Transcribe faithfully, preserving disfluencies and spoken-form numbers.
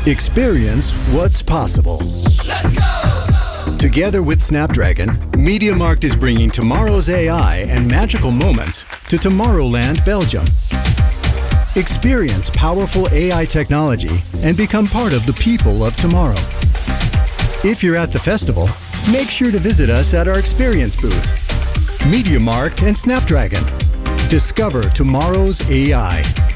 Experience what's possible. Let's go! Together with Snapdragon, MediaMarkt is bringing tomorrow's A I and magical moments to Tomorrowland, Belgium. Experience powerful A I technology and become part of the people of tomorrow. If you're at the festival, make sure to visit us at our experience booth. MediaMarkt and Snapdragon. Discover tomorrow's A I.